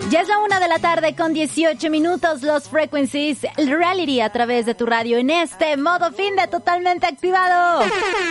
Ya es la 1:00 con 18 minutos, los Frequencies Reality a través de tu radio en este modo fin de totalmente activado.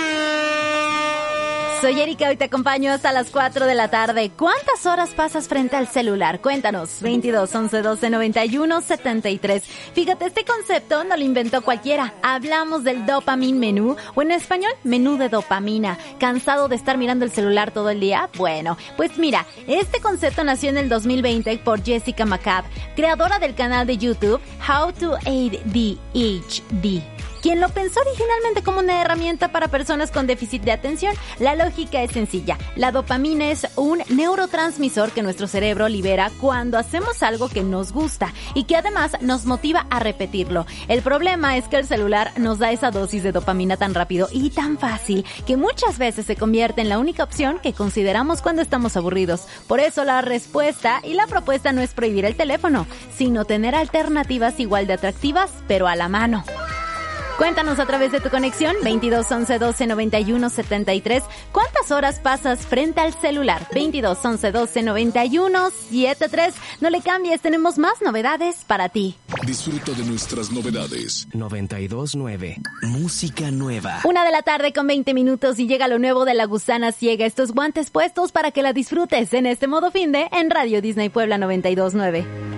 Soy Erika, hoy te acompaño hasta las 4 de la tarde. ¿Cuántas horas pasas frente al celular? Cuéntanos, 22 11 12 91 73. Fíjate, este concepto no lo inventó cualquiera. Hablamos del dopamine menú, o en español, menú de dopamina. ¿Cansado de estar mirando el celular todo el día? Bueno, pues mira, este concepto nació en el 2020 por Jessica McCabe, creadora del canal de YouTube How to ADHD, quien lo pensó originalmente como una herramienta para personas con déficit de atención. La lógica es sencilla. La dopamina es un neurotransmisor que nuestro cerebro libera cuando hacemos algo que nos gusta y que además nos motiva a repetirlo. El problema es que el celular nos da esa dosis de dopamina tan rápido y tan fácil que muchas veces se convierte en la única opción que consideramos cuando estamos aburridos. Por eso la respuesta y la propuesta no es prohibir el teléfono, sino tener alternativas igual de atractivas, pero a la mano. Cuéntanos a través de tu conexión 22 11 12 91 73. ¿Cuántas horas pasas frente al celular? 22 11 12 91 73. No le cambies, tenemos más novedades para ti. Disfruta de nuestras novedades. 92.9. Música nueva. 1:00 con 20 minutos y llega lo nuevo de La Gusana Ciega. Estos guantes puestos para que la disfrutes en este modo finde en Radio Disney Puebla 92.9.